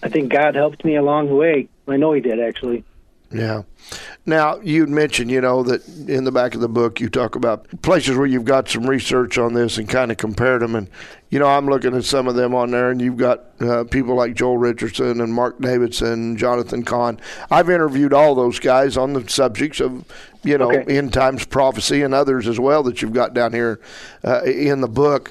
I think God helped me along the way. I know He did, actually. Yeah. Now, you'd mentioned, that in the back of the book you talk about places where you've got some research on this and kind of compared them. And, I'm looking at some of them on there, and you've got people like Joel Richardson and Mark Davidson, Jonathan Cahn. I've interviewed all those guys on the subjects of, end times prophecy and others as well that you've got down here in the book.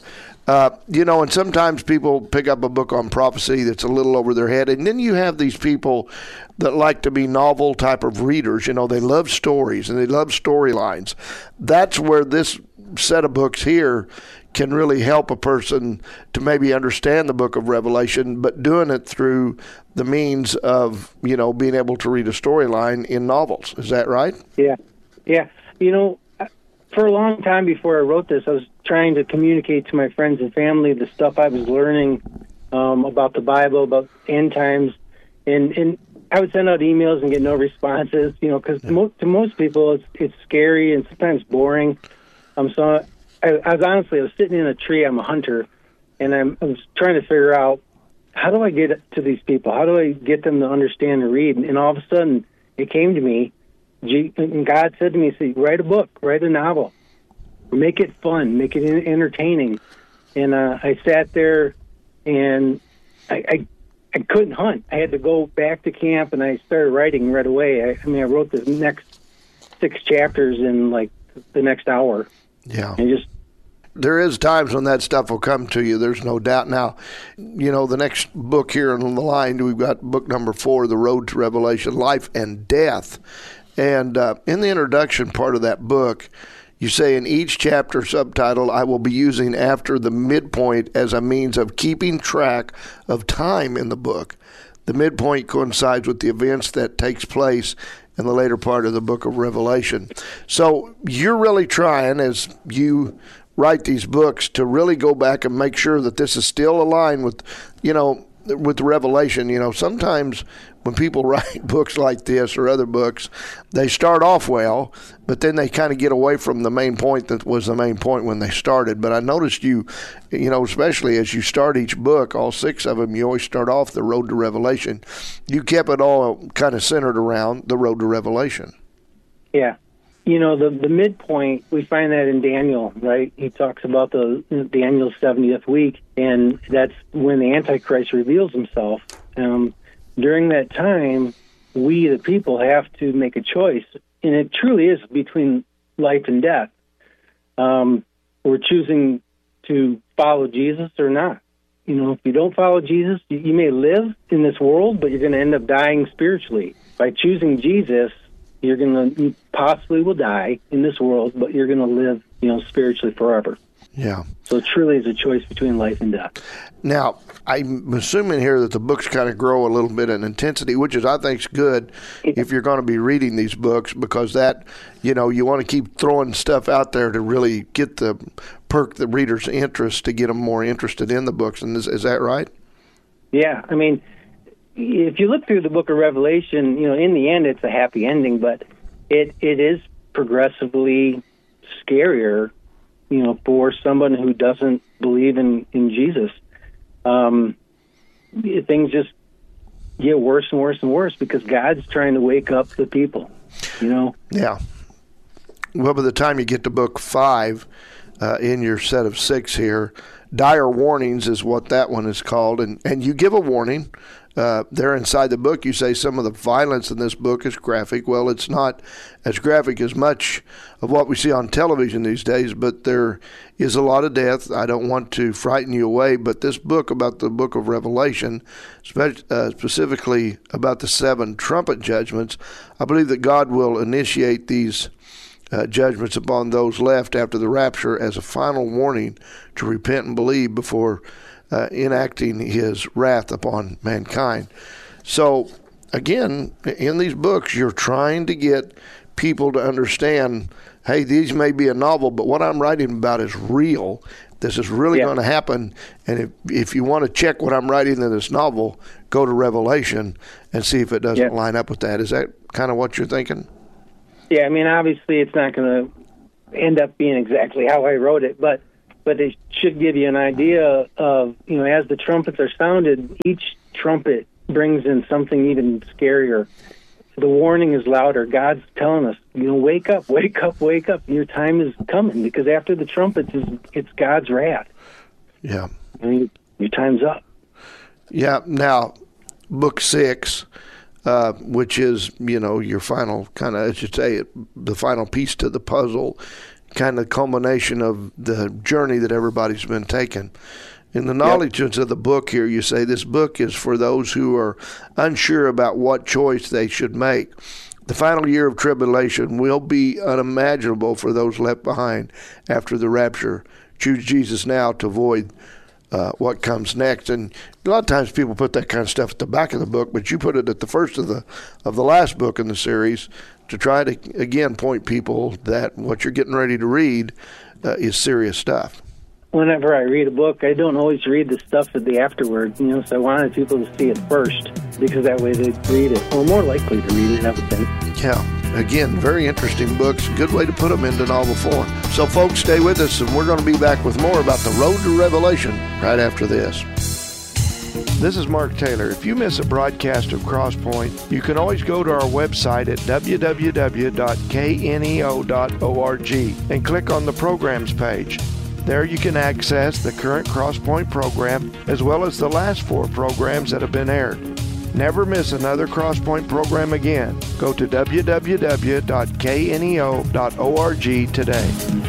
And sometimes people pick up a book on prophecy that's a little over their head. And then you have these people that like to be novel type of readers. They love stories and they love storylines. That's where this set of books here can really help a person to maybe understand the book of Revelation, but doing it through the means of, being able to read a storyline in novels. Is that right? Yeah. Yeah. For a long time before I wrote this, I was trying to communicate to my friends and family the stuff I was learning about the Bible, about end times, and I would send out emails and get no responses, because to most people it's scary and sometimes boring. So I was sitting in a tree. I'm a hunter, and I was trying to figure out, how do I get to these people? How do I get them to understand and read? And all of a sudden, it came to me. And God said to me, write a book, write a novel, make it fun, make it entertaining. And I sat there, and I couldn't hunt. I had to go back to camp, and I started writing right away. I wrote the next 6 chapters in like the next hour. Yeah. And there is times when that stuff will come to you. There's no doubt. Now, the next book here on the line, we've got book number 4, The Road to Revelation, Life and Death. And in the introduction part of that book, you say, in each chapter subtitle, I will be using after the midpoint as a means of keeping track of time in the book. The midpoint coincides with the events that takes place in the later part of the book of Revelation. So you're really trying, as you write these books, to really go back and make sure that this is still aligned with, with Revelation. Sometimes when people write books like this or other books, they start off well, but then they kind of get away from the main point that was the main point when they started. But I noticed you, especially as you start each book, all 6 of them, you always start off the road to Revelation. You kept it all kind of centered around the road to Revelation. Yeah. The midpoint, we find that in Daniel, right? He talks about Daniel's 70th week, and that's when the Antichrist reveals himself. During that time, we, the people, have to make a choice, and it truly is between life and death. We're choosing to follow Jesus or not. If you don't follow Jesus, you may live in this world, but you're going to end up dying spiritually. By choosing Jesus, you possibly will die in this world, but you're going to live, spiritually forever. Yeah. So it truly is a choice between life and death. Now, I'm assuming here that the books kind of grow a little bit in intensity, which is, I think, is good if you're going to be reading these books, because that, you want to keep throwing stuff out there to really get perk the reader's interest, to get them more interested in the books. And is that right? Yeah. If you look through the book of Revelation, in the end, it's a happy ending, but it is progressively scarier, for someone who doesn't believe in Jesus. Things just get worse and worse and worse because God's trying to wake up the people, Yeah. Well, by the time you get to book 5 in your set of 6 here, Dire Warnings is what that one is called, and you give a warning. There inside the book, you say some of the violence in this book is graphic. Well, it's not as graphic as much of what we see on television these days, but there is a lot of death. I don't want to frighten you away, but this book about the book of Revelation, specifically about the 7 trumpet judgments, I believe that God will initiate these judgments upon those left after the rapture as a final warning to repent and believe before enacting his wrath upon mankind. So, again, in these books, you're trying to get people to understand, hey, these may be a novel, but what I'm writing about is real. This is really going to happen. And if you want to check what I'm writing in this novel, go to Revelation and see if it doesn't line up with that. Is that kind of what you're thinking? Yeah, obviously it's not going to end up being exactly how I wrote it, but it should give you an idea of, as the trumpets are sounded, each trumpet brings in something even scarier. The warning is louder. God's telling us, wake up, wake up, wake up. Your time is coming, because after the trumpets, it's God's wrath. Yeah. Your time's up. Yeah. Now, book 6, which is, your final kind of, as you say, the final piece to the puzzle, kind of culmination of the journey that everybody's been taking. In the knowledge of the book here, you say this book is for those who are unsure about what choice they should make. The final year of tribulation will be unimaginable for those left behind after the rapture. Choose Jesus now to avoid what comes next. And a lot of times people put that kind of stuff at the back of the book, but you put it at the first of the last book in the series to try to, again, point people that what you're getting ready to read is serious stuff. Whenever I read a book, I don't always read the stuff at the afterward, so I wanted people to see it first, because that way they'd read it, or more likely to read it, I would think. Yeah, again, very interesting books. Good way to put them into novel form. So, folks, stay with us, and we're going to be back with more about the road to Revelation right after this. This is Mark Taylor. If you miss a broadcast of Crosspoint, you can always go to our website at www.kneo.org and click on the programs page. There you can access the current Crosspoint program as well as the last 4 programs that have been aired. Never miss another Crosspoint program again. Go to www.kneo.org today.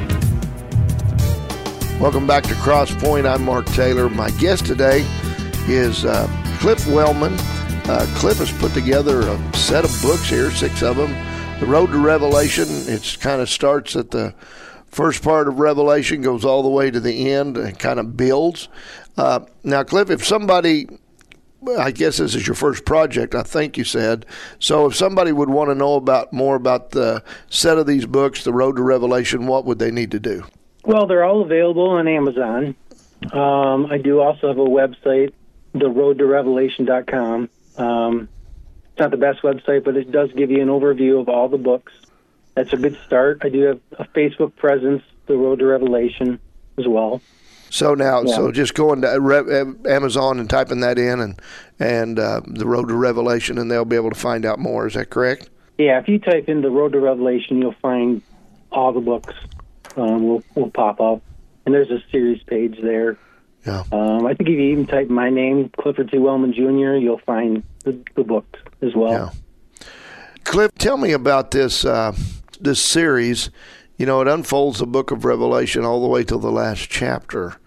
Welcome back to Crosspoint. I'm Mark Taylor. My guest today is Cliff Wellman. Cliff has put together a set of books here, 6 of them. The Road to Revelation. It kind of starts at the first part of Revelation, goes all the way to the end and kind of builds. Now, Cliff, if somebody, I guess this is your first project, I think you said, so if somebody would want to know more about the set of these books, The Road to Revelation, what would they need to do? Well, they're all available on Amazon. I do also have a website, theroadtorevelation.com. It's not the best website, but it does give you an overview of all the books. That's a good start. I do have a Facebook presence, The Road to Revelation, as well. So now, so just going to Amazon and typing that in and The Road to Revelation, and they'll be able to find out more. Is that correct? Yeah, if you type in The Road to Revelation, you'll find all the books will pop up. And there's a series page there. Yeah. I think if you even type my name, Clifford C. Wellman Jr., you'll find the books as well. Yeah. Cliff, tell me about this this series. It unfolds the book of Revelation all the way to the last chapter.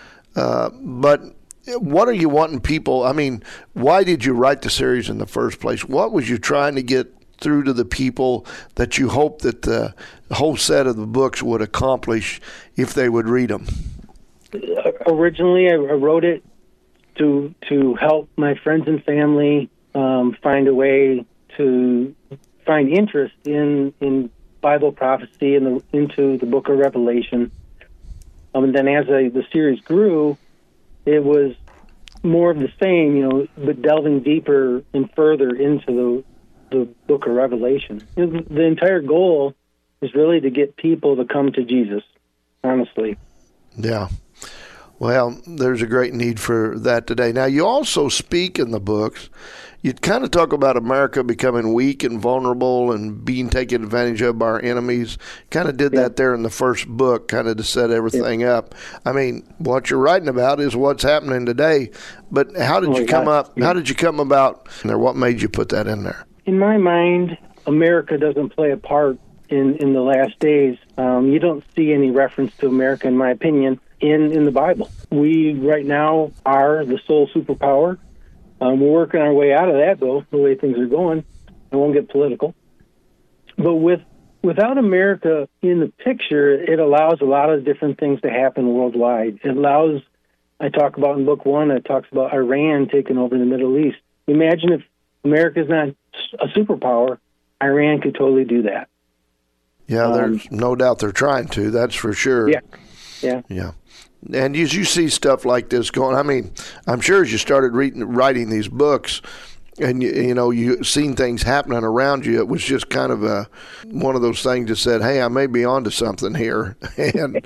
But what are you wanting people, why did you write the series in the first place? What was you trying to get through to the people that you hope that the whole set of the books would accomplish if they would read them? Originally, I wrote it to help my friends and family find a way to find interest in Bible prophecy and into the book of Revelation. And then as the series grew, it was more of the same, but delving deeper and further into the book of Revelation. The entire goal is really to get people to come to Jesus, honestly. Yeah. Well, there's a great need for that today. Now, you also speak in the books. You kind of talk about America becoming weak and vulnerable and being taken advantage of by our enemies. Kind of did that there in the first book, kind of to set everything up. What you're writing about is what's happening today. But how did you come up? How did you come about there? What made you put that in there? In my mind, America doesn't play a part in the last days. You don't see any reference to America, in my opinion, in the Bible. We right now are the sole superpower. We're working our way out of that, though, the way things are going. I won't get political. But without America in the picture, it allows a lot of different things to happen worldwide. It allows, I talk about in book 1, it talks about Iran taking over the Middle East. Imagine if America's not a superpower, Iran could totally do that. Yeah, there's no doubt they're trying to, that's for sure. Yeah. And as you see stuff like this going, I'm sure as you started writing these books and, you seen things happening around you, it was just kind of one of those things that said, hey, I may be onto something here. and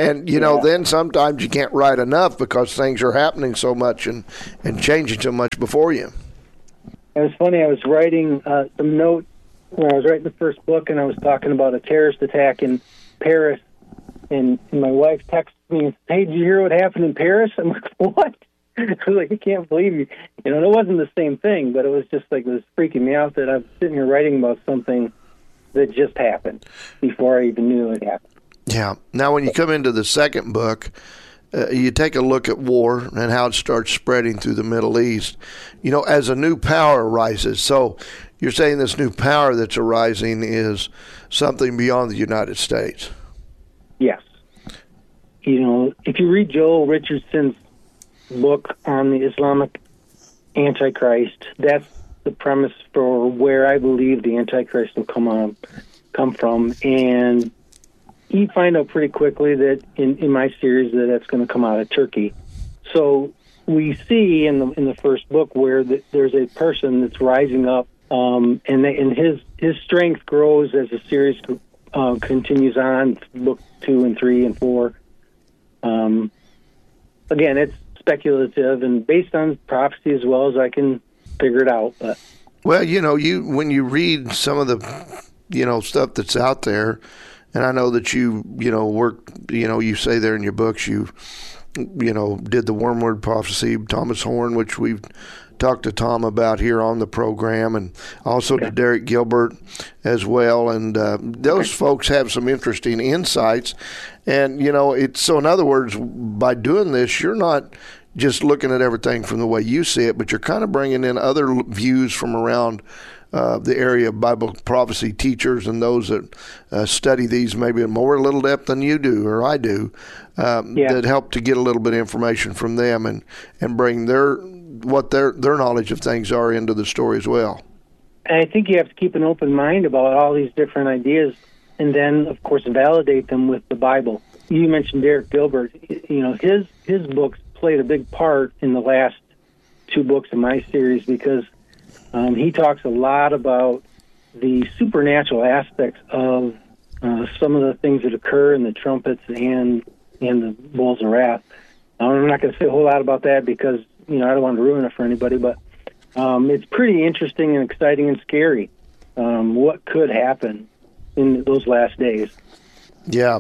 then sometimes you can't write enough because things are happening so much and changing so much before you. It was funny. I was writing some notes when I was writing the first book, and I was talking about a terrorist attack in Paris. And my wife texted me and said, "Hey, did you hear what happened in Paris?" I'm like, "What?" I was like, "I can't believe you." You know, and it wasn't the same thing, but it was just like, it was freaking me out that I'm sitting here writing about something that just happened before I even knew it happened. Yeah. Now, when you come into the second book, you take a look at war and how it starts spreading through the Middle East, you know, as a new power arises. So you're saying this new power that's arising is something beyond the United States. Yes. You know, if you read Joel Richardson's book on the Islamic Antichrist, that's the premise for where I believe the Antichrist will come from. And you find out pretty quickly that in my series that's going to come out of Turkey. So we see in the first book where there's a person that's rising up, and his strength grows as the series continues on, book 2 and 3 and 4. Again, it's speculative and based on prophecy as well as I can figure it out. But well, you know, when you read some of the, you know, stuff that's out there, and I know that you work, you know, you say there in your books you know, did the Wormwood Prophecy, Thomas Horn, which we've talked to Tom about here on the program, and also to Derek Gilbert as well. And those folks have some interesting insights. And, you know, so in other words, by doing this, you're not just looking at everything from the way you see it, but you're kind of bringing in other views from around the area of Bible prophecy teachers and those that study these maybe in more a little depth than you do or I do, that help to get a little bit of information from them and bring their knowledge of things are into the story as well. And I think you have to keep an open mind about all these different ideas and then, of course, validate them with the Bible. You mentioned Derek Gilbert. You know, his books played a big part in the last 2 books in my series because he talks a lot about the supernatural aspects of some of the things that occur in the trumpets and the bowls of wrath. I'm not going to say a whole lot about that because, you know, I don't want to ruin it for anybody, but it's pretty interesting and exciting and scary what could happen in those last days. Yeah,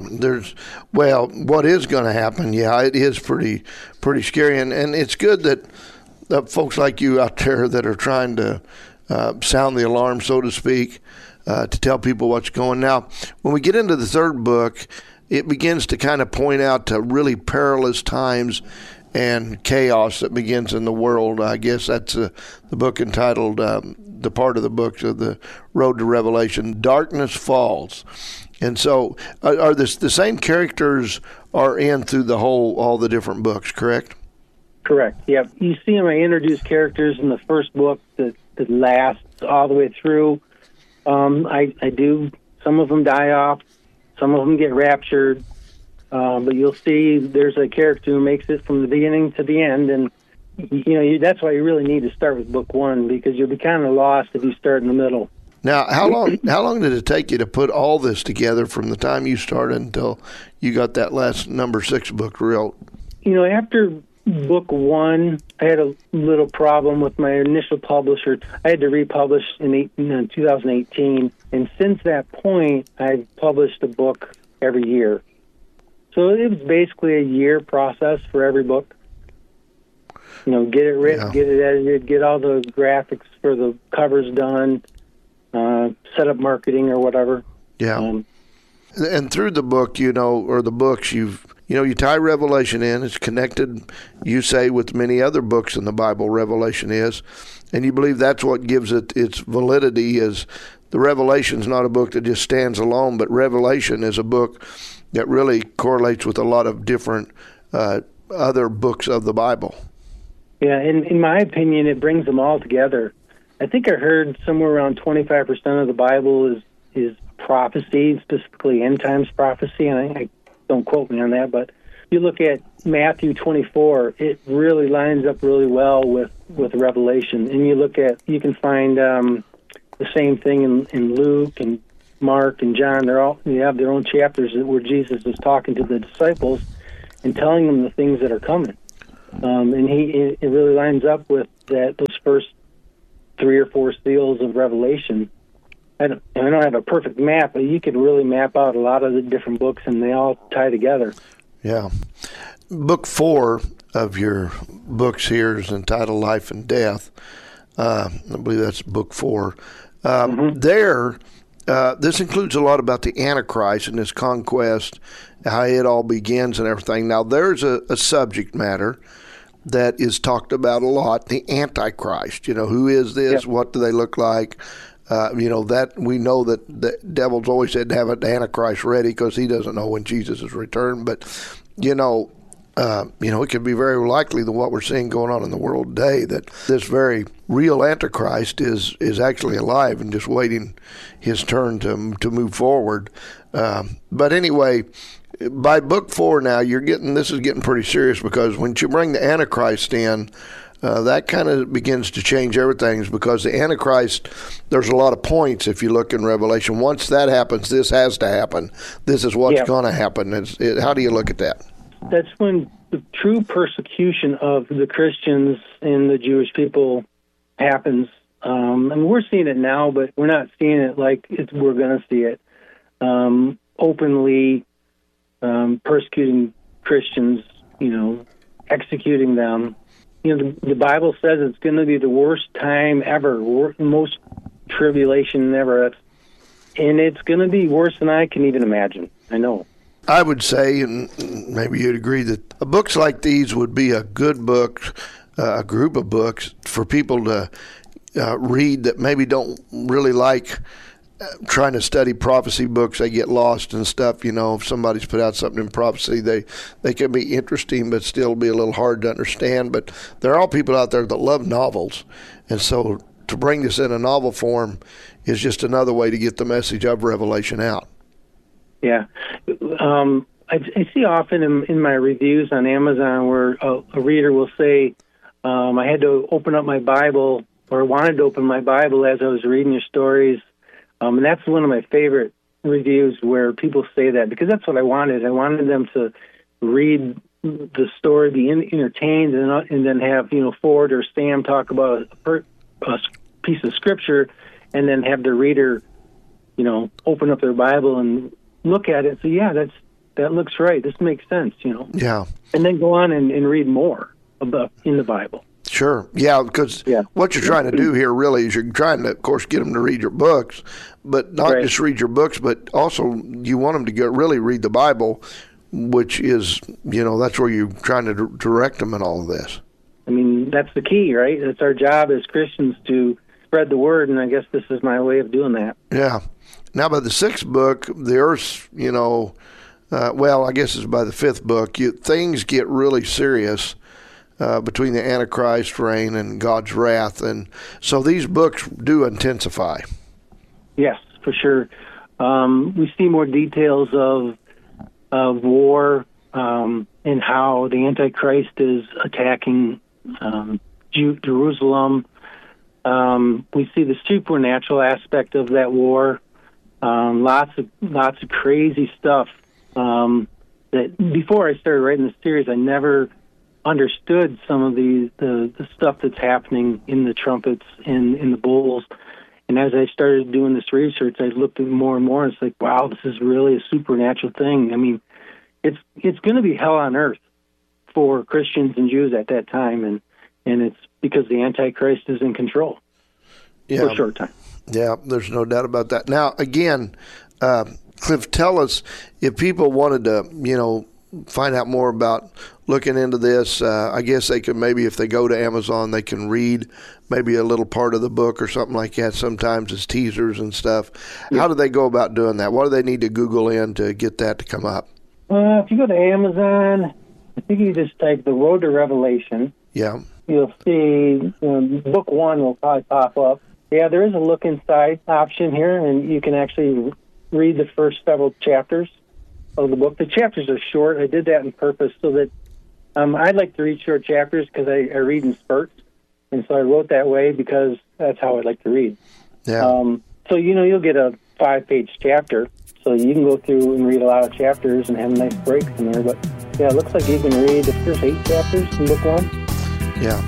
what is going to happen? Yeah, it is pretty scary, and it's good that folks like you out there that are trying to sound the alarm, so to speak, to tell people what's going. Now, when we get into the third book, it begins to kind of point out to really perilous times and chaos that begins in the world. I guess that's the book entitled, the part of the book of the Road to Revelation, Darkness Falls. And so are the same characters are in through all the different books, correct? Correct, yeah. You see them, I introduce characters in the first book that lasts all the way through. I do, some of them die off, some of them get raptured, but you'll see there's a character who makes it from the beginning to the end, and you know that's why you really need to start with book 1 because you'll be kind of lost if you start in the middle. Now, how long did it take you to put all this together from the time you started until you got that last number 6 book wrote? You know, after book 1, I had a little problem with my initial publisher. I had to republish in 2018, and since that point, I've published a book every year. So it was basically a year process for every book. You know, get it written, get it edited, get all the graphics for the covers done, set up marketing or whatever. Yeah. And through the book, you know, or the books, you tie Revelation in. It's connected, you say, with many other books in the Bible, Revelation is. And you believe that's what gives it its validity is the Revelation's not a book that just stands alone, but Revelation is a book that really correlates with a lot of different other books of the Bible. Yeah, in my opinion, it brings them all together. I think I heard somewhere around 25% of the Bible is prophecy, specifically end times prophecy, and I don't quote me on that, but you look at Matthew 24, it really lines up really well with Revelation. And you can find the same thing in Luke and Mark and John. They have their own chapters where Jesus is talking to the disciples and telling them the things that are coming. And it really lines up with those first 3 or 4 seals of Revelation. I don't have a perfect map, but you could really map out a lot of the different books, and they all tie together. Yeah. Book 4 of your books here is entitled Life and Death. I believe that's book 4. There, this includes a lot about the Antichrist and his conquest, how it all begins and everything. Now, there's a subject matter that is talked about a lot, the Antichrist. Who is this? Yep. What do they look like? That we know that the devil's always said to have an Antichrist ready because he doesn't know when Jesus is returned. But, it could be very likely that what we're seeing going on in the world today, that this very real Antichrist is actually alive and just waiting his turn to move forward. But anyway, by book 4 now, this is getting pretty serious, because when you bring the Antichrist in, that kind of begins to change everything, because the Antichrist, there's a lot of points if you look in Revelation. Once that happens, this has to happen. This is what's going to happen. How do you look at that? That's when the true persecution of the Christians and the Jewish people happens. And we're seeing it now, but we're not seeing it like we're going to see it. Openly persecuting Christians, executing them. The Bible says it's going to be the worst time ever, most tribulation ever. And it's going to be worse than I can even imagine. I know. I would say, and maybe you'd agree, that books like these would be a good book, a group of books for people to read that maybe don't really like trying to study prophecy books. They get lost and stuff. If somebody's put out something in prophecy, they can be interesting but still be a little hard to understand. But there are all people out there that love novels, and so to bring this in a novel form is just another way to get the message of Revelation out. Yeah. I see often in my reviews on Amazon where a reader will say, I had to open up my Bible, or wanted to open my Bible as I was reading your stories. And that's one of my favorite reviews, where people say that, because that's what I wanted. I wanted them to read the story, be entertained, and then have, Ford or Sam talk about a piece of scripture, and then have the reader, open up their Bible and look at it and say, yeah, that looks right. This makes sense, Yeah. And then go on and read more about in the Bible. Sure. Yeah, because what you're trying to do here really is you're trying to, of course, get them to read your books, but not just read your books, but also you want them to really read the Bible, which is, that's where you're trying to direct them in all of this. I mean, that's the key, right? It's our job as Christians to spread the word, and I guess this is my way of doing that. Yeah. Now, by the 6th book, there's, I guess it's by the 5th book, things get really serious between the Antichrist reign and God's wrath. And so these books do intensify. Yes, for sure. We see more details of war and how the Antichrist is attacking Jerusalem. We see the supernatural aspect of that war. Lots of crazy stuff that before I started writing this series, I never understood some of the stuff that's happening in the trumpets and in the bowls. And as I started doing this research, I looked at more and more. And it's like, wow, this is really a supernatural thing. I mean, it's going to be hell on earth for Christians and Jews at that time, and it's because the Antichrist is in control for a short time. Yeah, there's no doubt about that. Now, again, Cliff, tell us, if people wanted to, find out more about looking into this, I guess they could maybe, if they go to Amazon, they can read maybe a little part of the book or something like that. Sometimes it's teasers and stuff. Yeah. How do they go about doing that? What do they need to Google in to get that to come up? If you go to Amazon, I think you just type The Road to Revelation. Yeah. You'll see book 1 will probably pop up. Yeah, there is a look inside option here, and you can actually read the first several chapters of the book. The chapters are short. I did that on purpose so that I'd like to read short chapters because I read in spurts, and so I wrote that way because that's how I like to read. Yeah. So, you'll get a 5-page chapter, so you can go through and read a lot of chapters and have nice breaks in there. But, yeah, it looks like you can read the first 8 chapters in book 1. Yeah.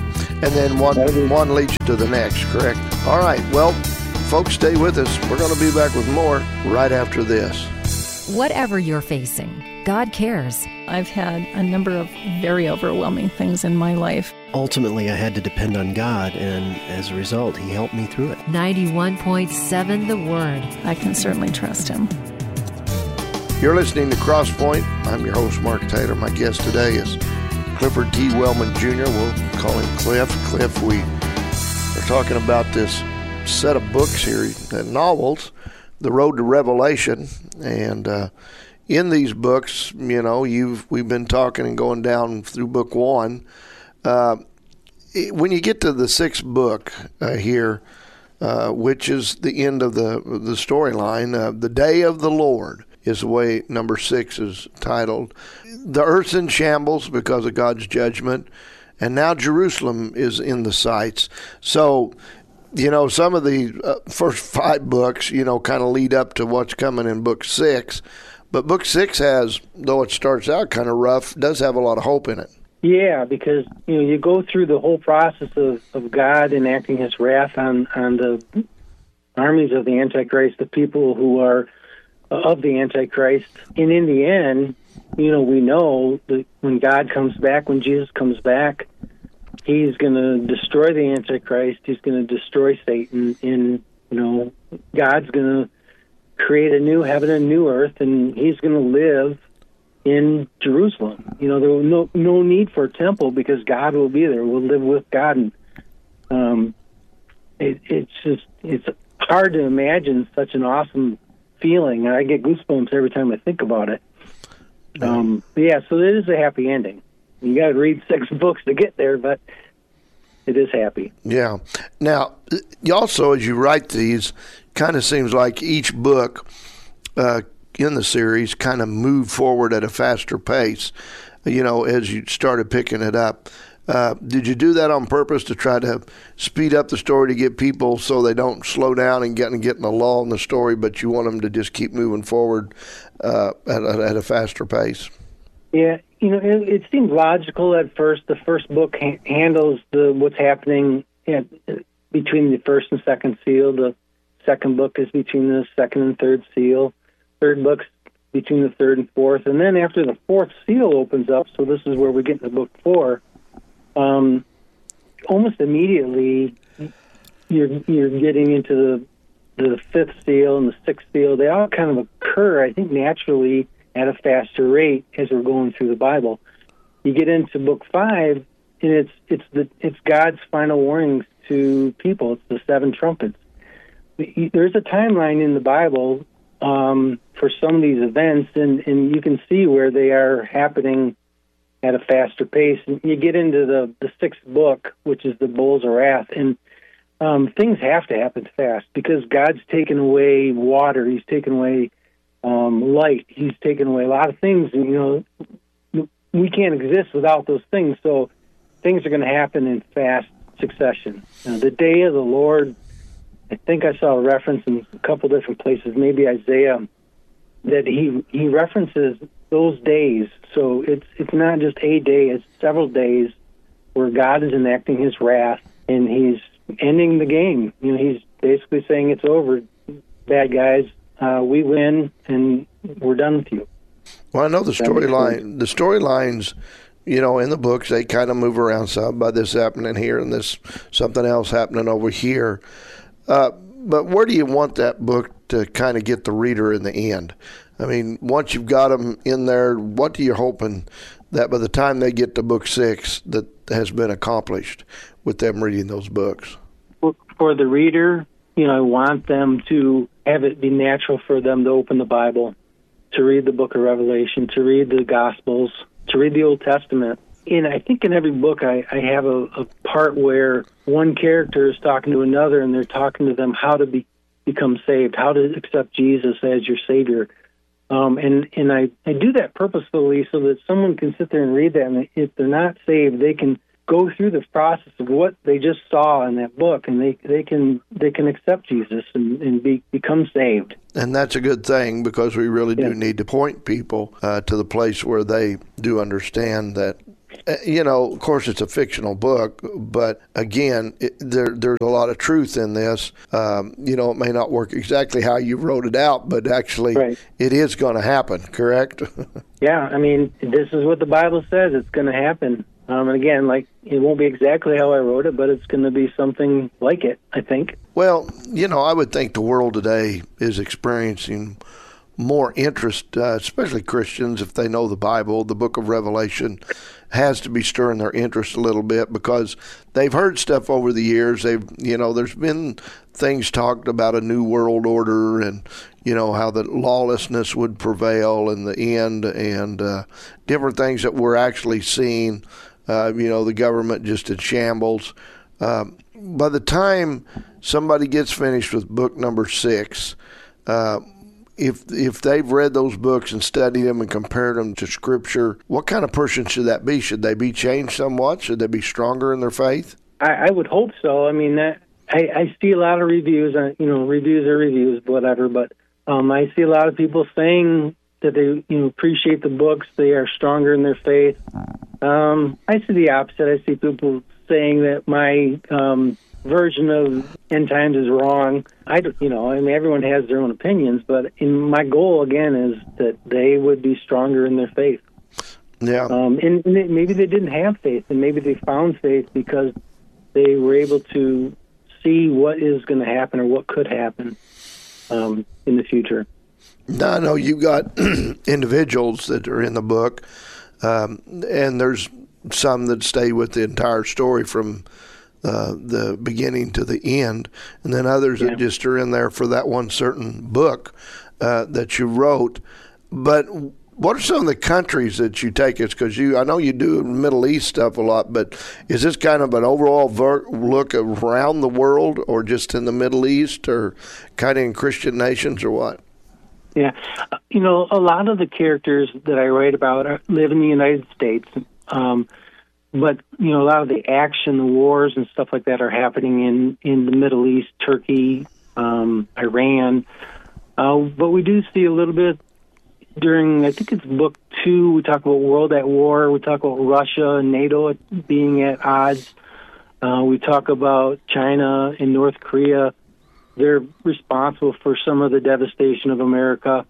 And then one leads you to the next, correct? All right. Well, folks, stay with us. We're going to be back with more right after this. Whatever you're facing, God cares. I've had a number of very overwhelming things in my life. Ultimately, I had to depend on God, and as a result, He helped me through it. 91.7 The Word. I can certainly trust Him. You're listening to Crosspoint. I'm your host, Mark Taylor. My guest today is Clifford T. Wellman Jr. We'll call him Cliff. Cliff, we're talking about this set of books here, novels, The Road to Revelation, and in these books, you know, we've been talking and going down through book 1. When you get to the 6th book here, which is the end of the storyline, The Day of the Lord is the way number 6 is titled. The earth's in shambles because of God's judgment, and now Jerusalem is in the sights. So, you know, some of the first 5 books, you know, kind of lead up to what's coming in book 6. But book 6 has, though it starts out kind of rough, does have a lot of hope in it. Yeah, because, you know, you go through the whole process of God enacting His wrath on the armies of the Antichrist, the people who are of the Antichrist. And in the end, you know, we know that when God comes back, when Jesus comes back, He's going to destroy the Antichrist. He's going to destroy Satan. And, you know, God's going to create a new heaven and new earth, and He's going to live in Jerusalem. You know, there will no need for a temple because God will be there. We'll live with God. And it's hard to imagine such an awesome feeling. I get goosebumps every time I think about it. Yeah, so it is a happy ending. You got to read 6 books to get there, but it is happy. Yeah. Now, you also, as you write these, kind of seems like each book in the series kind of moved forward at a faster pace, you know, as you started picking it up. Did you do that on purpose to try to speed up the story to get people so they don't slow down and get in a lull in the story, but you want them to just keep moving forward at a faster pace? Yeah, you know, it seems logical at first. The first book handles what's happening between the first and second seal. The second book is between the second and third seal. Third book's between the third and fourth. And then after the fourth seal opens up, so this is where we get into book 4, almost immediately you're getting into the fifth seal and the sixth seal. They all kind of occur, I think, naturally at a faster rate as we're going through the Bible. You get into book 5, and it's God's final warnings to people. It's the 7 trumpets. There's a timeline in the Bible for some of these events, and you can see where they are happening at a faster pace. And you get into the 6th book, which is the Bowls of Wrath, and things have to happen fast because God's taken away water. He's taken away light. He's taken away a lot of things. And, you know, we can't exist without those things, so things are going to happen in fast succession. The day of the Lord, I think I saw a reference in a couple different places, maybe Isaiah, that he references those days. So it's not just a day, it's several days where God is enacting His wrath, and He's ending the game. You know, He's basically saying it's over, bad guys. We win, and we're done with you. Well, I know the storylines, you know, in the books, they kind of move around some by this happening here and this something else happening over here. But where do you want that book to kind of get the reader in the end? I mean, once you've got them in there, what are you hoping that by the time they get to book 6 that has been accomplished with them reading those books? For the reader, you know, I want them to have it be natural for them to open the Bible, to read the book of Revelation, to read the Gospels, to read the Old Testament. And I think in every book I have a part where one character is talking to another, and they're talking to them how to become saved, how to accept Jesus as your Savior. And I do that purposefully so that someone can sit there and read that, and if they're not saved, they can go through the process of what they just saw in that book, and they can accept Jesus and become saved. And that's a good thing, because we really do need to point people to the place where they do understand that Of course, it's a fictional book, but again, there's a lot of truth in this. It may not work exactly how you wrote it out, but actually It is going to happen, correct? Yeah, I mean, this is what the Bible says. It's going to happen. And again, it won't be exactly how I wrote it, but it's going to be something like it, I think. Well, I would think the world today is experiencing more interest, especially Christians, if they know the Bible. The book of Revelation has to be stirring their interest a little bit because they've heard stuff over the years. There's been things talked about a new world order and, how the lawlessness would prevail in the end and different things that we're actually seeing. The government just in shambles. By the time somebody gets finished with book number 6, if they've read those books and studied them and compared them to Scripture, what kind of person should that be? Should they be changed somewhat? Should they be stronger in their faith? I would hope so. I mean, I see a lot of reviews. Reviews are reviews, whatever. But I see a lot of people saying that they appreciate the books. They are stronger in their faith. I see the opposite. I see people saying that my version of end times is wrong. Everyone has their own opinions, but my goal again is that they would be stronger in their faith. Yeah. And maybe they didn't have faith, and maybe they found faith because they were able to see what is going to happen or what could happen in the future. I know you got individuals that are in the book, and there's some that stay with the entire story from the beginning to the end, and then others that just are in there for that one certain book that you wrote. But what are some of the countries that you take us? Because I know you do Middle East stuff a lot, but is this kind of an overall look around the world, or just in the Middle East, or kind of in Christian nations, or what? Yeah, a lot of the characters that I write about live in the United States. But, a lot of the action, the wars and stuff like that are happening in the Middle East, Turkey, Iran. But we do see a little bit during, I think it's book 2, we talk about world at war. We talk about Russia and NATO being at odds. We talk about China and North Korea. They're responsible for some of the devastation of America.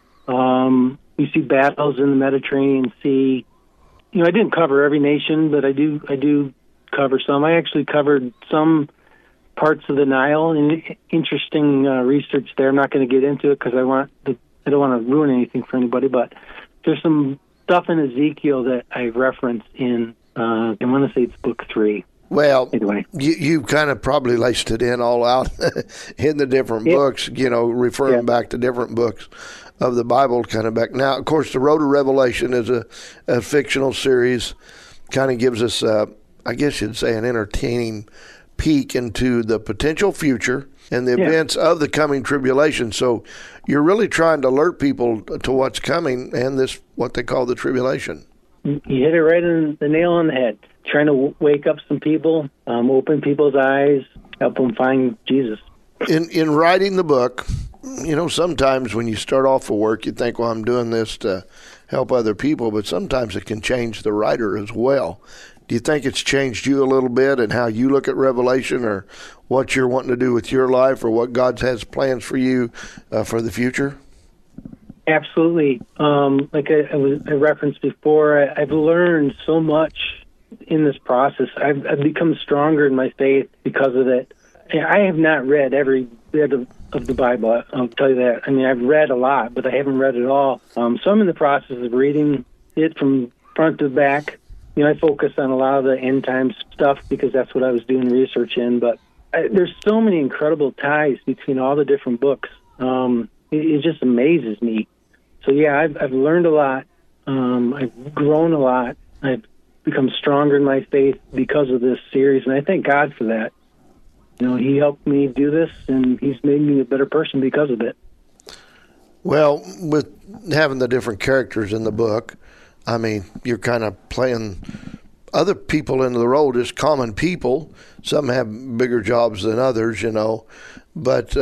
You see battles in the Mediterranean Sea. I didn't cover every nation, but I do cover some. I actually covered some parts of the Nile, and interesting research there. I'm not going to get into it because I don't want to ruin anything for anybody. But there's some stuff in Ezekiel that I referenced in. I want to say it's book 3. Well, anyway, you kind of probably laced it in all out in the different books. Referring back to different books of the Bible, kind of back. Now, of course, the Road to Revelation is a fictional series. Kind of gives us, I guess you'd say, an entertaining peek into the potential future and the events of the coming tribulation. So you're really trying to alert people to what's coming and this, what they call the tribulation. You hit it right in the nail on the head. Trying to wake up some people, open people's eyes, help them find Jesus. In writing the book, sometimes when you start off for work, you think, well, I'm doing this to help other people, but sometimes it can change the writer as well. Do you think it's changed you a little bit and how you look at Revelation, or what you're wanting to do with your life, or what God has plans for you for the future? Absolutely. Like I referenced before, I've learned so much in this process. I've become stronger in my faith because of it. I have not read every bit of the Bible, I'll tell you that. I mean, I've read a lot, but I haven't read it all. So I'm in the process of reading it from front to back. I focus on a lot of the end times stuff because that's what I was doing research in. But there's so many incredible ties between all the different books. It just amazes me. So, yeah, I've learned a lot. I've grown a lot. I've become stronger in my faith because of this series, and I thank God for that. He helped me do this, and he's made me a better person because of it. Well, with having the different characters in the book, I mean, you're kind of playing other people into the role, just common people. Some have bigger jobs than others, But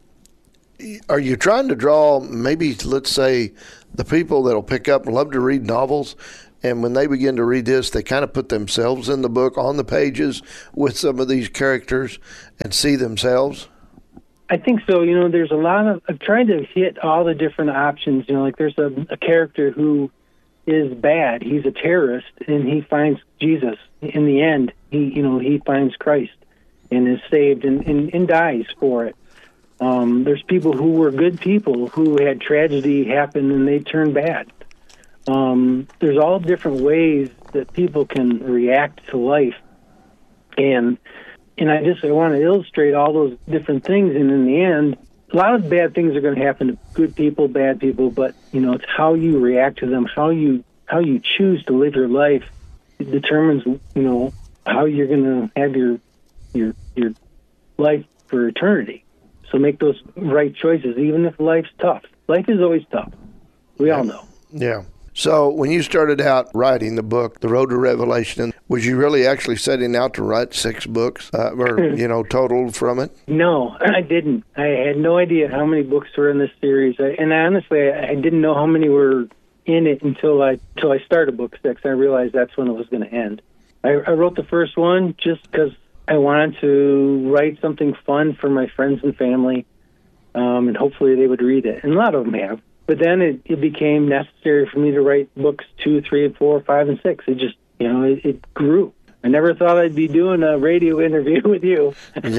are you trying to draw maybe, let's say, the people that'll pick up and love to read novels? And when they begin to read this, they kind of put themselves in the book on the pages with some of these characters and see themselves? I think so. There's a lot of, I'm trying to hit all the different options. Like there's a character who is bad. He's a terrorist, and he finds Jesus. In the end, he finds Christ and is saved and dies for it. There's people who were good people who had tragedy happen and they turned bad. There's all different ways that people can react to life, and I want to illustrate all those different things. And in the end, a lot of bad things are going to happen to good people, bad people, but it's how you react to them, how you choose to live your life. It determines how you're going to have your life for eternity. So make those right choices, even if life's tough. Life is always tough. We all know. Yeah. So when you started out writing the book, The Road to Revelation, was you really actually setting out to write 6 books total from it? No, I didn't. I had no idea how many books were in this series. Honestly, I didn't know how many were in it until I started book 6. I realized that's when it was going to end. I wrote the first one just because I wanted to write something fun for my friends and family, and hopefully they would read it. And a lot of them have. But then it became necessary for me to write books 2, 3, 4, 5, and 6. It just, it grew. I never thought I'd be doing a radio interview with you,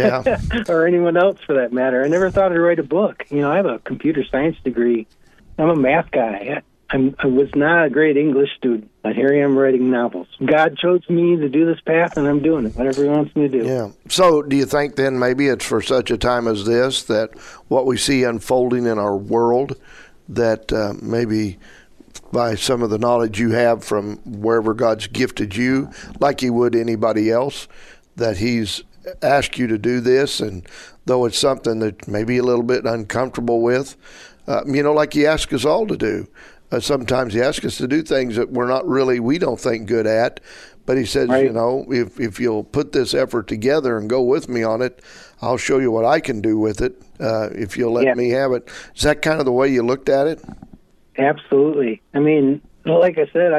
or anyone else for that matter. I never thought I'd write a book. I have a computer science degree. I'm a math guy. I was not a great English student, but here I am writing novels. God chose me to do this path, and I'm doing it, whatever He wants me to do. Yeah. So do you think then maybe it's for such a time as this that what we see unfolding in our world, that maybe by some of the knowledge you have from wherever God's gifted you, like He would anybody else, that He's asked you to do this, and though it's something that maybe a little bit uncomfortable with, like He asks us all to do. Sometimes He asks us to do things that we don't think good at, but He says, right. If you'll put this effort together and go with me on it, I'll show you what I can do with it if you'll let me have it. Is that kind of the way you looked at it? Absolutely. Like I said,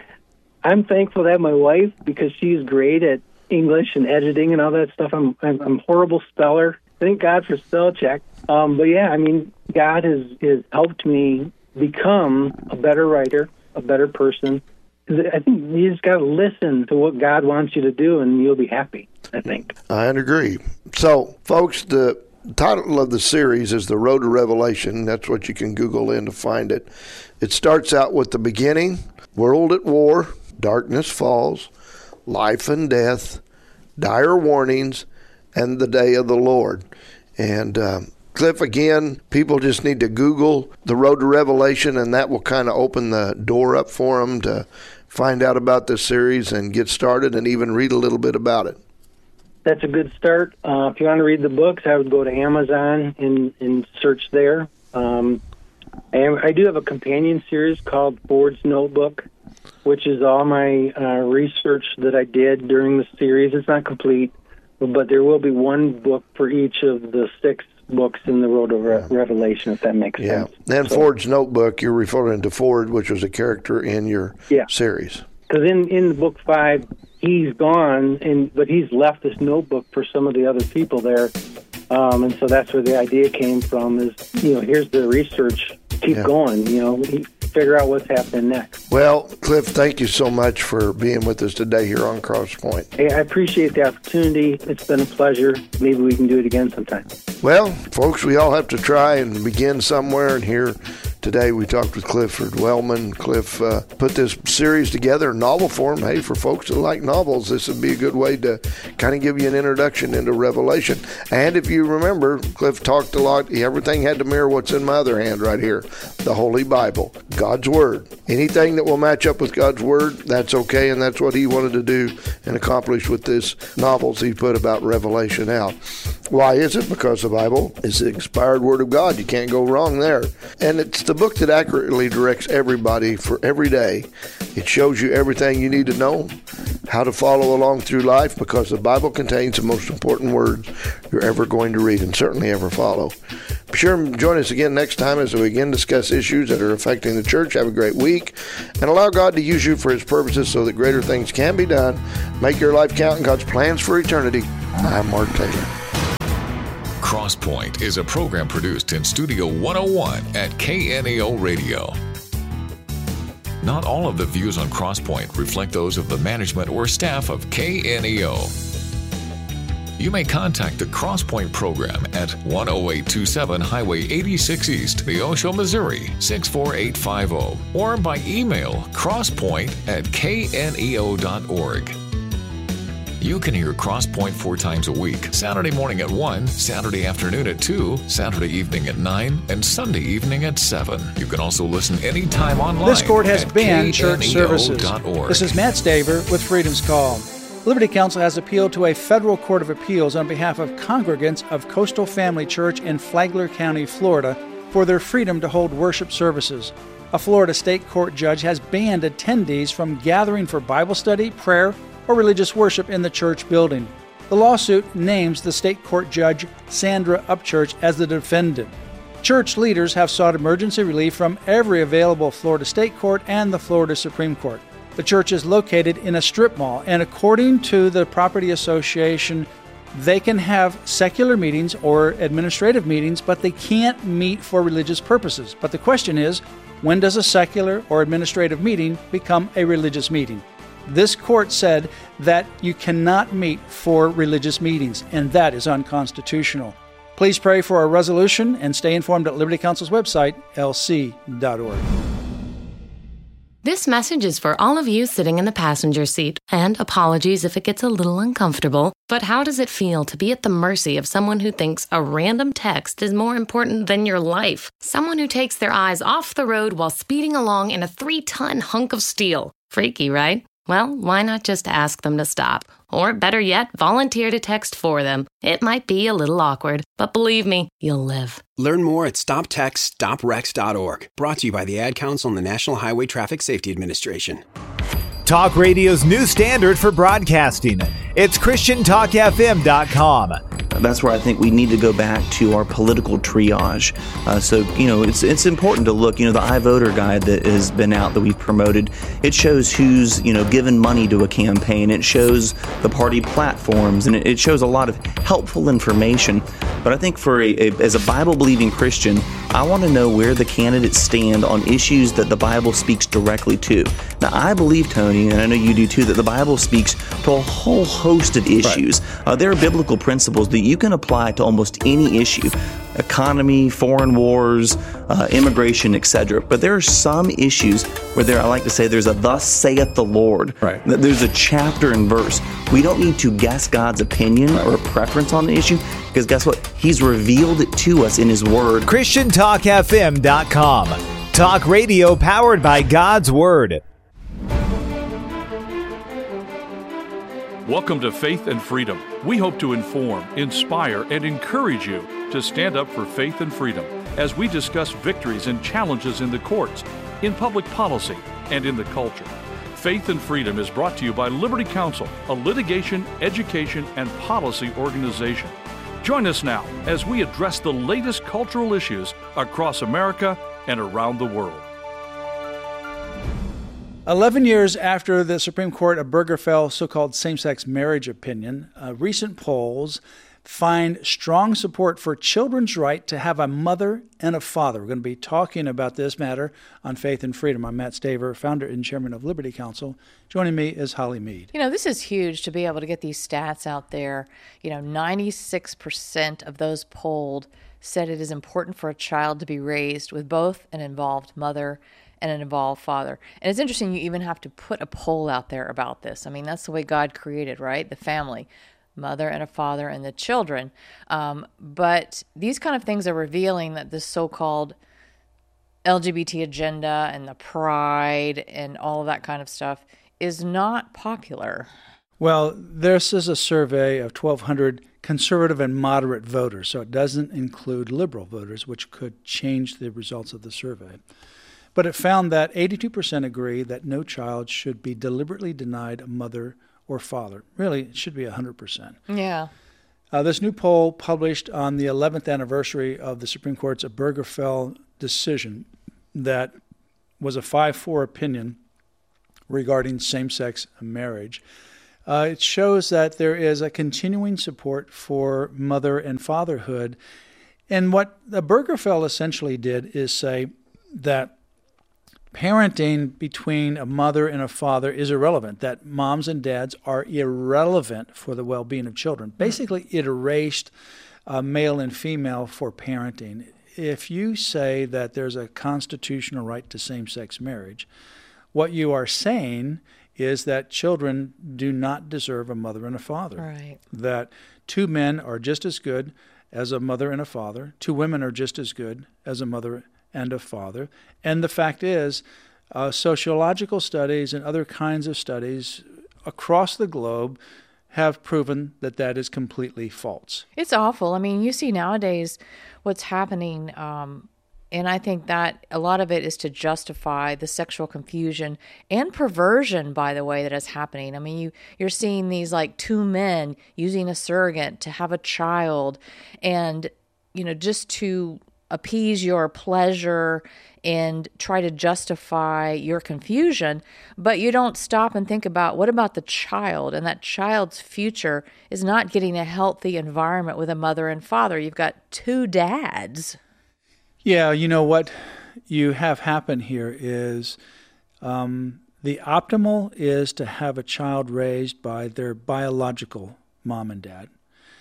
I'm thankful to have my wife because she's great at English and editing and all that stuff. I'm a horrible speller. Thank God for spell check. God has helped me become a better writer, a better person. I think you just got to listen to what God wants you to do, and you'll be happy, I think. I agree. So, folks, the title of the series is The Road to Revelation. That's what you can Google in to find it. It starts out with the beginning, world at war, darkness falls, life and death, dire warnings, and the day of the Lord. And Cliff, again, people just need to Google The Road to Revelation, and that will kind of open the door up for them to find out about this series and get started and even read a little bit about it. That's a good start. If you want to read the books, I would go to Amazon and search there. I do have a companion series called Ford's Notebook, which is all my research that I did during the series. It's not complete, but there will be one book for each of the 6 books in the Road of Revelation, if that makes sense. And Ford's Notebook, you're referring to Ford, which was a character in your series. Because in book 5, he's gone, but he's left this notebook for some of the other people there. And so that's where the idea came from is, here's the research. Keep going, figure out what's happening next. Well, Cliff, thank you so much for being with us today here on Crosspoint. Hey, I appreciate the opportunity. It's been a pleasure. Maybe we can do it again sometime. Well, folks, we all have to try and begin somewhere, and here today we talked with Clifford Wellman. Cliff put this series together in novel form. Hey, for folks that like novels, this would be a good way to kind of give you an introduction into Revelation. And if you remember, Cliff talked a lot. Everything had to mirror what's in my other hand right here, the Holy Bible, God's Word. Anything that will match up with God's Word, that's okay, and that's what he wanted to do and accomplish with this novels he put about Revelation out. Why is it? Because the Bible is the inspired Word of God. You can't go wrong there. And it's the book that accurately directs everybody for every day. It shows you everything you need to know, how to follow along through life, because the Bible contains the most important words you're ever going to read and certainly ever follow. Be sure and join us again next time as we again discuss issues that are affecting the church. Have a great week, and allow God to use you for His purposes so that greater things can be done. Make your life count in God's plans for eternity. I'm Mark Taylor. Crosspoint is a program produced in Studio 101 at KNEO Radio. Not all of the views on Crosspoint reflect those of the management or staff of KNEO. You may contact the Crosspoint program at 10827 Highway 86 East, Neosho, Missouri 64850, or by email crosspoint@kneo.org. You can hear Crosspoint 4 times a week: Saturday morning at 1, Saturday afternoon at 2, Saturday evening at 9, and Sunday evening at 7. You can also listen anytime online. This court has at banned church services. kneo.org. This is Matt Staver with Freedom's Call. Liberty Counsel has appealed to a federal court of appeals on behalf of congregants of Coastal Family Church in Flagler County, Florida, for their freedom to hold worship services. A Florida state court judge has banned attendees from gathering for Bible study, prayer, or religious worship in the church building. The lawsuit names the state court judge Sandra Upchurch as the defendant. Church leaders have sought emergency relief from every available Florida state court and the Florida Supreme Court. The church is located in a strip mall, and according to the Property Association, they can have secular meetings or administrative meetings, but they can't meet for religious purposes. But the question is, when does a secular or administrative meeting become a religious meeting? This court said that you cannot meet for religious meetings, and that is unconstitutional. Please pray for a resolution and stay informed at Liberty Counsel's website, lc.org. This message is for all of you sitting in the passenger seat, and apologies if it gets a little uncomfortable, but how does it feel to be at the mercy of someone who thinks a random text is more important than your life? Someone who takes their eyes off the road while speeding along in a 3-ton hunk of steel. Freaky, right? Well, why not just ask them to stop? Or better yet, volunteer to text for them. It might be a little awkward, but believe me, you'll live. Learn more at StopTextStopWrecks.org. Brought to you by the Ad Council and the National Highway Traffic Safety Administration. Talk Radio's new standard for broadcasting. It's ChristianTalkFM.com. That's where I think we need to go back to our political triage. It's important to look, the iVoter guide that has been out that we've promoted, it shows who's, given money to a campaign. It shows the party platforms, and it shows a lot of helpful information. But I think as a Bible-believing Christian, I want to know where the candidates stand on issues that the Bible speaks directly to. Now, I believe, Tony, and I know you do too, that the Bible speaks to a whole host of issues. Right. There are biblical principles that you can apply to almost any issue: economy, foreign wars, immigration, etc. But there are some issues where I like to say there's a "thus saith the Lord." Right. There's a chapter and verse. We don't need to guess God's opinion or preference on the issue, because guess what? He's revealed it to us in His Word. ChristianTalkFM.com. Talk radio powered by God's Word. Welcome to Faith and Freedom. We hope to inform, inspire, and encourage you to stand up for faith and freedom as we discuss victories and challenges in the courts, in public policy, and in the culture. Faith and Freedom is brought to you by Liberty Counsel, a litigation, education, and policy organization. Join us now as we address the latest cultural issues across America and around the world. 11 years after the Supreme Court Obergefell so-called same-sex marriage opinion, recent polls find strong support for children's right to have a mother and a father. We're going to be talking about this matter on Faith and Freedom. I'm Matt Staver, founder and chairman of Liberty Counsel. Joining me is Holly Mead. This is huge to be able to get these stats out there. 96% of those polled said it is important for a child to be raised with both an involved mother and an involved father. And it's interesting, you even have to put a poll out there about this. I mean, that's the way God created, right? The family, mother and a father and the children. But these kind of things are revealing that this so-called LGBT agenda and the pride and all of that kind of stuff is not popular. Well, this is a survey of 1,200 conservative and moderate voters, so it doesn't include liberal voters, which could change the results of the survey. But it found that 82% agree that no child should be deliberately denied a mother or father. Really, it should be 100%. Yeah. This new poll, published on the 11th anniversary of the Supreme Court's Obergefell decision that was a 5-4 opinion regarding same-sex marriage, it shows that there is a continuing support for mother and fatherhood. And what the Obergefell essentially did is say that parenting between a mother and a father is irrelevant, that moms and dads are irrelevant for the well-being of children. Basically, it erased male and female for parenting. If you say that there's a constitutional right to same-sex marriage, what you are saying is that children do not deserve a mother and a father. Right. That two men are just as good as a mother and a father. Two women are just as good as a mother and a father. And the fact is, sociological studies and other kinds of studies across the globe have proven that that is completely false. It's awful. I mean, you see nowadays what's happening, and I think that a lot of it is to justify the sexual confusion and perversion, by the way, that is happening. I mean, you're seeing these like two men using a surrogate to have a child, and, you know, just to appease your pleasure and try to justify your confusion, but you don't stop and think about what about the child, and that child's future is not getting a healthy environment with a mother and father. You've got two dads. Yeah, you know what you have happen here is the optimal is to have a child raised by their biological mom and dad.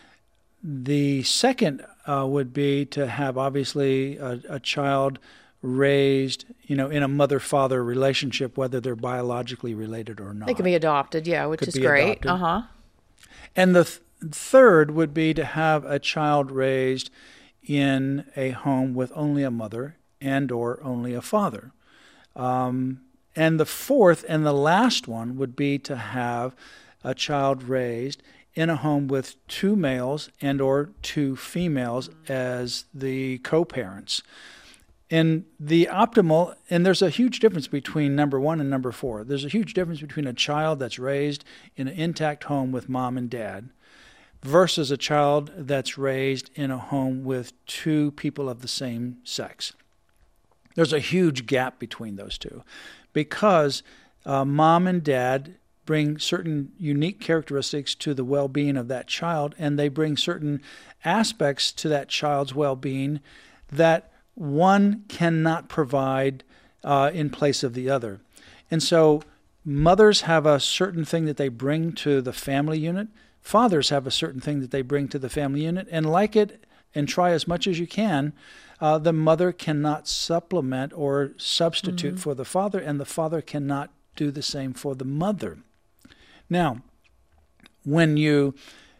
The second would be to have, obviously, a child raised, you know, in a mother-father relationship, whether they're biologically related or not. They can be adopted, yeah, which is great. And the third would be to have a child raised in a home with only a mother and or only a father. And the fourth and the last one would be to have a child raised in a home with two males and or two females as the co-parents. And the optimal, and there's a huge difference between number 1 and number 4. There's a huge difference between a child that's raised in an intact home with mom and dad versus a child that's raised in a home with two people of the same sex. There's a huge gap between those two because mom and dad bring certain unique characteristics to the well-being of that child, and they bring certain aspects to that child's well-being that one cannot provide in place of the other. And so mothers have a certain thing that they bring to the family unit. Fathers have a certain thing that they bring to the family unit, and like it and try as much as you can, the mother cannot supplement or substitute for the father, and the father cannot do the same for the mother. Now, when you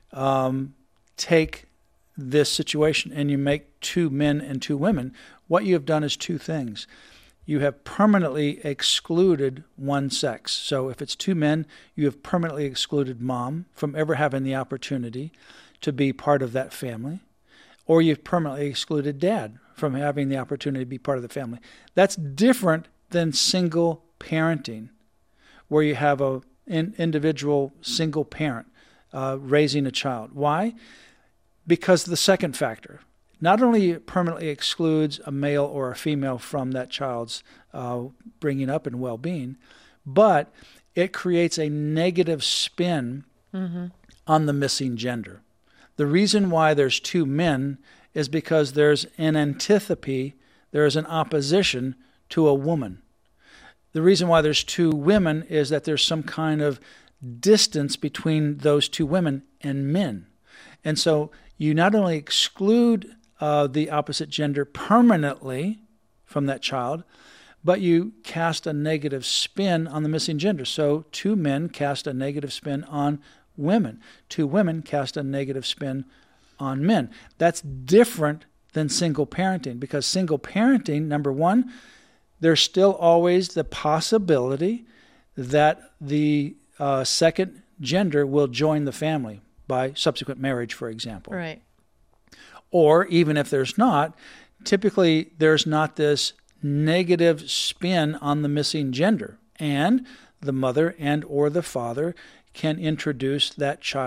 take this situation and you make two men and two women, what you have done is two things. You have permanently excluded one sex. So if it's two men, you have permanently excluded mom from ever having the opportunity to be part of that family, or you've permanently excluded dad from having the opportunity to be part of the family. That's different than single parenting, where you have an individual single parent raising a child. Why? Because the second factor. Not only permanently excludes a male or a female from that child's bringing up and well-being, but it creates a negative spin on the missing gender. The reason why there's two men is because there's an antipathy, there is an opposition to a woman. The reason why there's two women is that there's some kind of distance between those two women and men. And so you not only exclude the opposite gender permanently from that child, but you cast a negative spin on the missing gender. So two men cast a negative spin on women. Two women cast a negative spin on men. That's different than single parenting, because single parenting, number one, there's still always the possibility that the second gender will join the family by subsequent marriage, for example. Right. Or even if there's not, typically there's not this negative spin on the missing gender. And the mother and or the father can introduce that child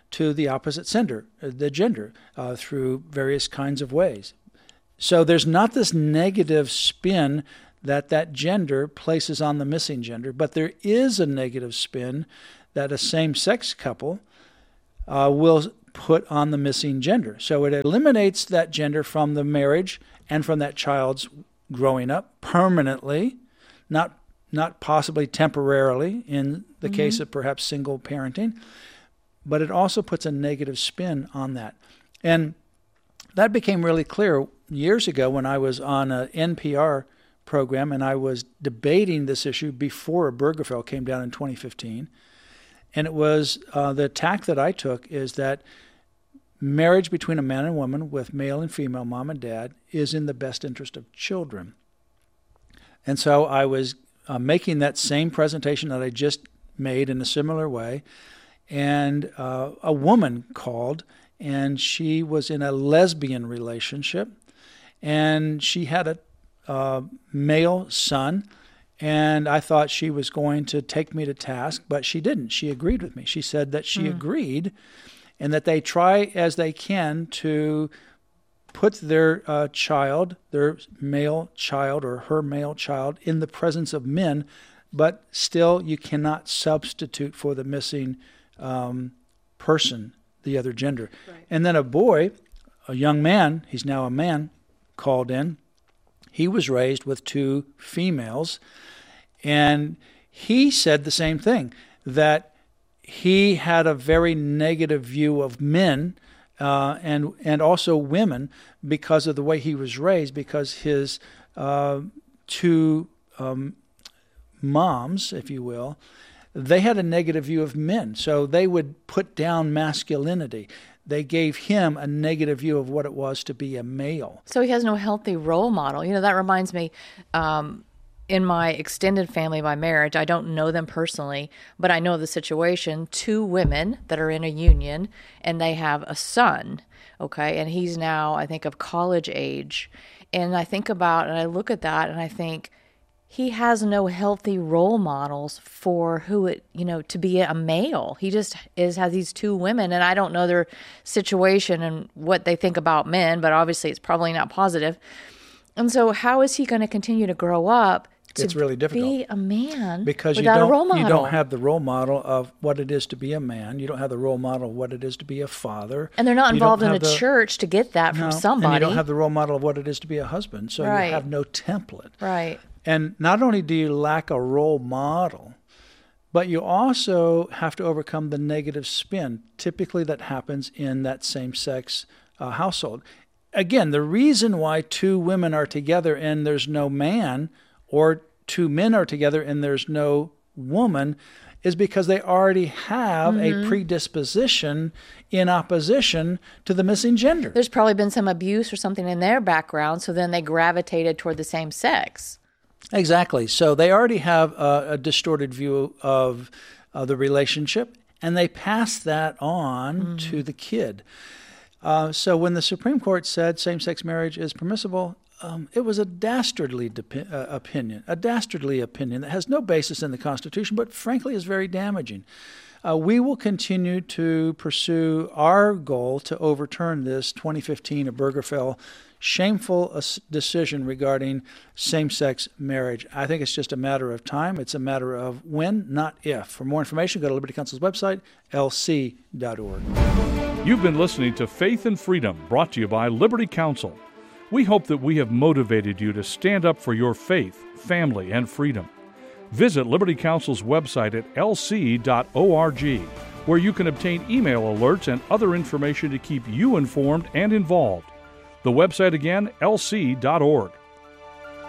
to the opposite gender, through various kinds of ways. So there's not this negative spin that gender places on the missing gender, but there is a negative spin that a same-sex couple will put on the missing gender. So it eliminates that gender from the marriage and from that child's growing up permanently, not possibly temporarily in the case of perhaps single parenting, but it also puts a negative spin on that. And that became really clear years ago when I was on an NPR program and I was debating this issue before Obergefell came down in 2015. And it was the tack that I took is that marriage between a man and woman with male and female, mom and dad, is in the best interest of children. And so I was making that same presentation that I just made in a similar way. And a woman called, and she was in a lesbian relationship. And she had a male son. And I thought she was going to take me to task, but she didn't. She agreed with me. She said that she agreed and that they try as they can to put their child, their male child or her male child, in the presence of men, but still you cannot substitute for the missing person, the other gender. Right. And then a boy, a young man, he's now a man, called in. He was raised with 2 females, and he said the same thing, that he had a very negative view of men and also women because of the way he was raised, because his 2 moms, if you will, they had a negative view of men. So they would put down masculinity. They gave him a negative view of what it was to be a male. So he has no healthy role model. You know, that reminds me, in my extended family by marriage, I don't know them personally, but I know the situation. 2 women that are in a union, and they have a son, okay? And he's now, I think, of college age. And I think about, and I look at that, and I think, he has no healthy role models for to be a male. He just has these 2 women, and I don't know their situation and what they think about men, but obviously it's probably not positive. And so how is he going to continue to grow up it's really difficult. Be a man because without a role model? You don't have the role model of what it is to be a man. You don't have the role model of what it is to be a father. And they're not involved in a church to get that from somebody. And you don't have the role model of what it is to be a husband. So you have no template. Right. And not only do you lack a role model, but you also have to overcome the negative spin, typically that happens in that same-sex household. Again, the reason why 2 women are together and there's no man, or 2 men are together and there's no woman, is because they already have a predisposition in opposition to the missing gender. There's probably been some abuse or something in their background, so then they gravitated toward the same sex. Exactly. So they already have a distorted view of the relationship, and they pass that on to the kid. So when the Supreme Court said same-sex marriage is permissible, it was a dastardly opinion that has no basis in the Constitution, but frankly is very damaging. We will continue to pursue our goal to overturn this 2015 Obergefell shameful decision regarding same-sex marriage. I think it's just a matter of time. It's a matter of when, not if. For more information, go to Liberty Counsel's website, lc.org. You've been listening to Faith and Freedom, brought to you by Liberty Counsel. We hope that we have motivated you to stand up for your faith, family, and freedom. Visit Liberty Counsel's website at lc.org, where you can obtain email alerts and other information to keep you informed and involved. The website again, lc.org.